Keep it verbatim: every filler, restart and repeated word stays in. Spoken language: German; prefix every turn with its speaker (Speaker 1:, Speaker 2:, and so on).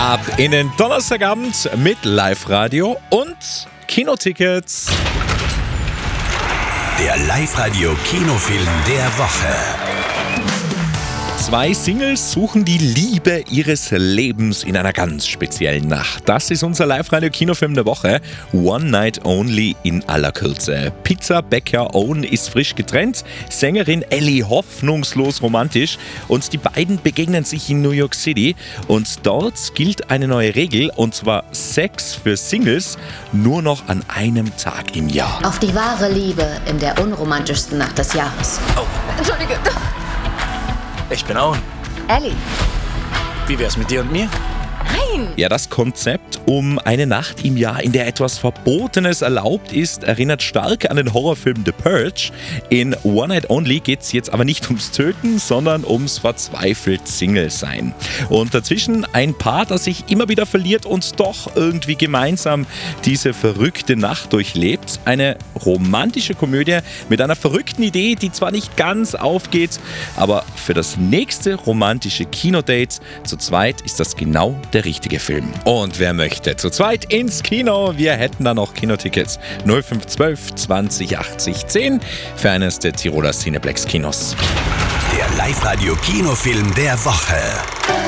Speaker 1: Ab in den Donnerstagabend mit Live-Radio und Kinotickets.
Speaker 2: Der Live-Radio-Kinofilm der Woche.
Speaker 1: Zwei Singles suchen die Liebe ihres Lebens in einer ganz speziellen Nacht. Das ist unser Live-Radio-Kinofilm der Woche. One Night Only in aller Kürze. Pizzabäcker Owen ist frisch getrennt, Sängerin Ellie hoffnungslos romantisch und die beiden begegnen sich in New York City. Und dort gilt eine neue Regel, und zwar Sex für Singles nur noch an einem Tag im Jahr.
Speaker 3: Auf die wahre Liebe in der unromantischsten Nacht des Jahres.
Speaker 4: Oh, Entschuldige. Ich bin Owen.
Speaker 3: Ellie.
Speaker 4: Wie wär's mit dir und mir?
Speaker 3: Nein!
Speaker 1: Ja, das Konzept um eine Nacht im Jahr, in der etwas Verbotenes erlaubt ist, erinnert stark an den Horrorfilm The Purge. In One Night Only geht es jetzt aber nicht ums Töten, sondern ums verzweifelt Single-Sein. Und dazwischen ein Paar, das sich immer wieder verliert und doch irgendwie gemeinsam diese verrückte Nacht durchlebt. Eine romantische Komödie mit einer verrückten Idee, die zwar nicht ganz aufgeht, aber für das nächste romantische Kinodate zu zweit ist das genau der richtige Film. Und wer möchte zu zweit ins Kino? Wir hätten da noch Kinotickets null fünf eins zwei zwanzig achtzig zehn für eines der Tiroler Cineplex Kinos.
Speaker 2: Der Live-Radio-Kinofilm der Woche.